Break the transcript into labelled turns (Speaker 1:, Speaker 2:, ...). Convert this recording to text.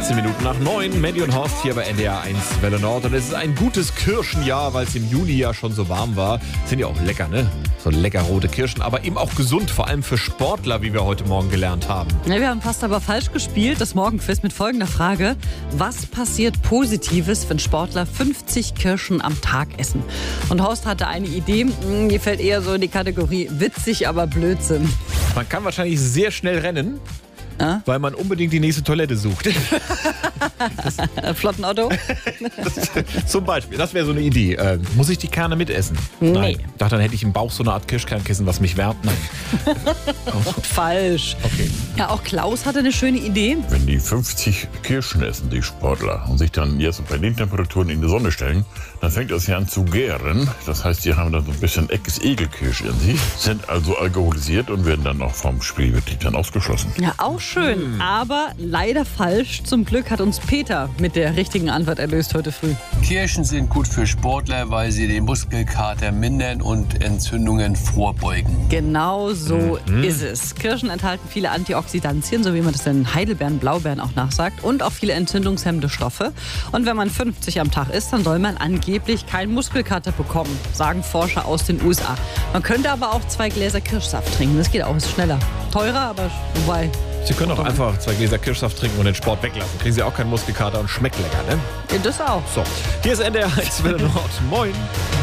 Speaker 1: 16 Minuten nach 9. Mandy und Horst hier bei NDR 1 Welle Nord. Und es ist ein gutes Kirschenjahr, weil es im Juni ja schon so warm war. Sind ja auch lecker, ne? So lecker rote Kirschen, aber eben auch gesund, vor allem für Sportler, wie wir heute Morgen gelernt haben.
Speaker 2: Ja, wir haben fast aber falsch gespielt, das Morgenquiz mit folgender Frage. Was passiert Positives, wenn Sportler 50 Kirschen am Tag essen? Und Horst hatte eine Idee, die fällt eher so in die Kategorie witzig, aber Blödsinn.
Speaker 1: Man kann wahrscheinlich sehr schnell rennen, weil man unbedingt die nächste Toilette sucht.
Speaker 2: Flotten Otto?
Speaker 1: Zum Beispiel, das wäre so eine Idee. Muss ich die Kerne mitessen?
Speaker 2: Nee.
Speaker 1: Nein. Ich dachte, dann hätte ich im Bauch so eine Art Kirschkernkissen, was mich wärmt. Nein.
Speaker 2: Falsch.
Speaker 1: Okay.
Speaker 2: Ja, auch Klaus hatte eine schöne Idee.
Speaker 3: Wenn die 50 Kirschen essen, die Sportler, und sich dann jetzt bei den Temperaturen in die Sonne stellen, dann fängt das ja an zu gären. Das heißt, die haben dann so ein bisschen Eckes-Egelkirsch in sich, sind also alkoholisiert und werden dann auch vom Spielbetrieb dann ausgeschlossen.
Speaker 2: Ja, auch schön, aber leider falsch. Zum Glück hat uns Peter mit der richtigen Antwort erlöst heute früh.
Speaker 4: Kirschen sind gut für Sportler, weil sie den Muskelkater mindern und Entzündungen vorbeugen.
Speaker 2: Genau so ist es. Kirschen enthalten viele Antioxidantien, so wie man das in Heidelbeeren, Blaubeeren auch nachsagt, und auch viele entzündungshemmende Stoffe. Und wenn man 50 am Tag isst, dann soll man angeblich keinen Muskelkater bekommen, sagen Forscher aus den USA. Man könnte aber auch 2 Gläser Kirschsaft trinken, das geht auch, ist schneller. Teurer, aber wobei.
Speaker 1: Sie können auch einfach 2 Gläser Kirschsaft trinken und den Sport weglassen. Kriegen Sie auch keinen Muskelkater und schmeckt lecker, ne?
Speaker 2: Ja, das auch.
Speaker 1: So, hier ist NDR 1 Welle Nord. Moin.